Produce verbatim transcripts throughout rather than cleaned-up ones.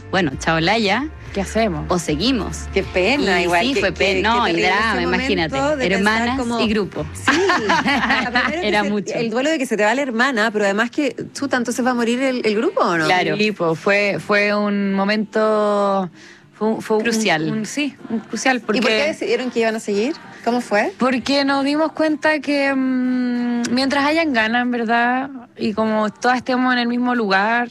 bueno, chao Laya. ¿Qué hacemos? O seguimos. Qué pena, y igual. Sí, que, fue pena. No, el drama, imagínate. Hermanas como... y grupo. Sí. Era se, mucho. El duelo de que se te va la hermana, pero además que, chuta, entonces va a morir el, el grupo, ¿o no? Claro. Sí, pues fue, fue un momento... Fue, fue crucial. Un, un, sí, un crucial. Porque, ¿Y por qué decidieron que iban a seguir? ¿Cómo fue? Porque nos dimos cuenta que mmm, mientras hayan ganas, en verdad, y como todas estemos en el mismo lugar...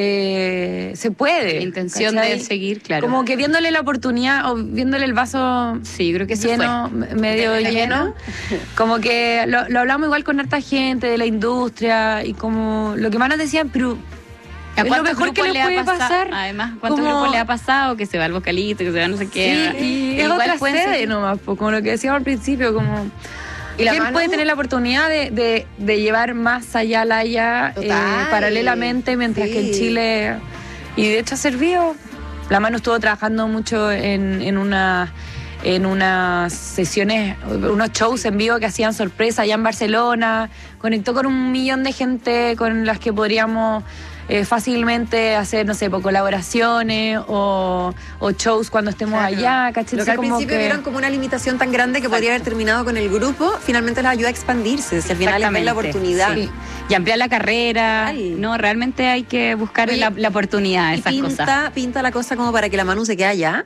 Eh, se puede. La intención ¿cachai? de seguir, claro. Como que viéndole la oportunidad o viéndole el vaso sí, creo que lleno, fue. medio ¿De lleno. lleno? Como que lo, lo hablamos igual con harta gente de la industria y como lo que más nos decían, pero ¿a es lo mejor que le puede pasar. Además, ¿cuántos como... grupos le ha pasado? Que se va el vocalista, que se va no sé qué. Sí, y es otra sede nomás, como lo que decíamos al principio, como... ¿Y ¿Quién Manu? Puede tener la oportunidad de, de, de llevar más allá la Laya eh, paralelamente, mientras sí. que en Chile... Y de hecho ha servido. La Manu estuvo trabajando mucho en, en, una, en unas sesiones, unos shows en vivo que hacían sorpresa allá en Barcelona. Conectó con un millón de gente con las que podríamos... Eh, fácilmente hacer, no sé, por colaboraciones o, o shows cuando estemos claro. allá, ¿cachai? Lo que al como principio que... vieron como una limitación tan grande que Exacto. podría haber terminado con el grupo, finalmente les ayuda a expandirse, si al final les ven la oportunidad. Sí. Y ampliar la carrera. Ay. No, realmente hay que buscar Oye, la, la oportunidad, esas pinta, cosas. ¿Pinta la cosa como para que la Manu se quede allá?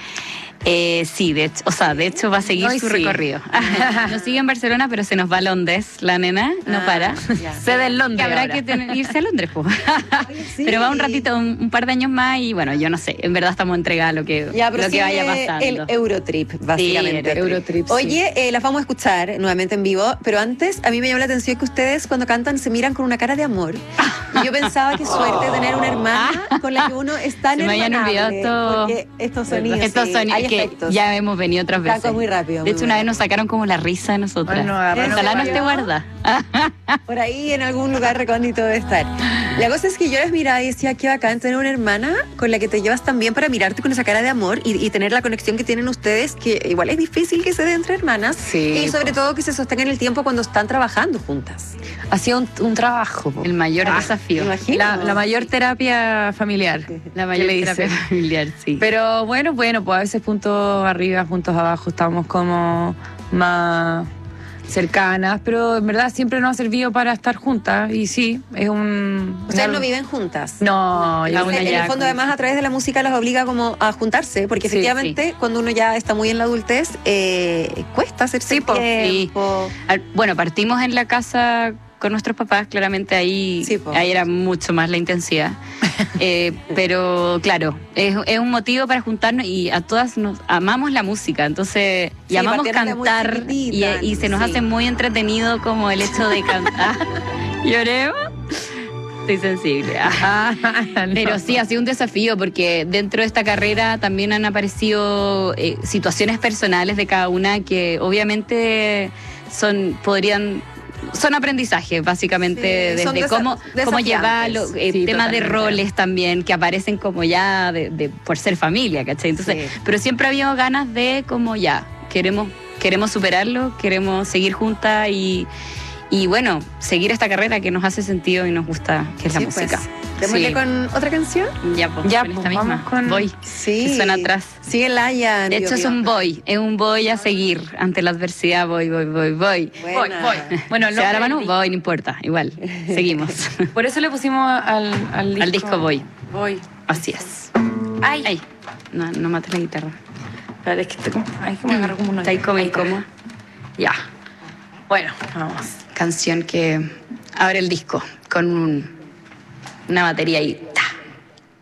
Eh, sí, de hecho, o sea, de hecho va a seguir Hoy su sí. recorrido. Nos sigue en Barcelona, pero se nos va a Londres, la nena, no ah, para. Se de Londres. Que habrá ahora. que tener, irse a Londres, pues. Sí. Pero va un ratito, un, un par de años más y bueno, yo no sé, en verdad estamos entregados a lo que, ya, lo que vaya pasando. El Eurotrip, básicamente. Sí, el Eurotrip. Oye, sí. eh, las vamos a escuchar nuevamente en vivo, pero antes a mí me llamó la atención que ustedes cuando cantan se miran con una cara de amor. Y yo pensaba que suerte tener una hermana con la que uno es tan se me habían olvidado todo. Porque estos sonidos, estos sí, sonidos hay que efectos. Ya hemos venido otras veces. Taco muy rápido. De hecho, muy una bueno. vez nos sacaron como la risa de nosotras. Ay, no, Ojalá no esté guarda. Por ahí en algún lugar recóndito debe estar. La cosa es que yo les miraba y decía, qué bacán tener una hermana con la que te llevas tan bien para mirarte con esa cara de amor y, y tener la conexión que tienen ustedes, que igual es difícil que se dé entre hermanas. Sí, y sobre po. todo que se sostengan el tiempo cuando están trabajando juntas. Ha sido un, un trabajo. Po. El mayor ah, desafío. La, la mayor terapia familiar. La mayor terapia familiar, sí. Pero bueno, bueno, pues a veces puntos arriba, puntos abajo, estamos como más cercanas, pero en verdad siempre nos ha servido para estar juntas y sí, es un... ¿Ustedes una... no viven juntas? No, yo en, en el fondo además a través de la música las obliga como a juntarse, porque sí, efectivamente sí. cuando uno ya está muy en la adultez eh, cuesta hacerse sí, po, tiempo. Sí. Bueno, partimos en la casa con nuestros papás, claramente ahí, sí, ahí era mucho más la intensidad. eh, pero claro, es, es un motivo para juntarnos y a todas nos amamos la música, entonces sí, y amamos cantar y, y se nos sí. hace muy entretenido como el hecho de cantar. ¿Lloremos? Estoy sensible. no. Pero sí, ha sido un desafío porque dentro de esta carrera también han aparecido eh, situaciones personales de cada una que obviamente son podrían... Son aprendizajes, básicamente, sí, desde cómo, cómo llevarlo, eh, sí, temas de roles también, que aparecen como ya de, de, por ser familia, ¿cachai? Entonces, sí. Pero siempre ha habido ganas de como ya, queremos, queremos superarlo, queremos seguir juntas y, y bueno, seguir esta carrera que nos hace sentido y nos gusta, que es sí, la música. Pues. ¿Démosle sí. con otra canción? Ya, pues, ya, con pues, esta misma. Con... Voy. Sí. Que suena atrás. Sigue Laya. De hecho, es un voy. Es un voy a seguir. Ante la adversidad, voy, voy, voy, voy. Buena. Voy, voy. Bueno, no. Se da la mano, voy, no importa. Igual. Seguimos. Por eso le pusimos al, al disco. Al disco voy. Voy. Así es. Ay. Ay. No, no mates la guitarra. Espérate, es que estoy como... Ay, que me agarro como una... Está ahí como incómoda. Ya. Bueno, vamos. Canción que abre el disco con un, una batería ahí.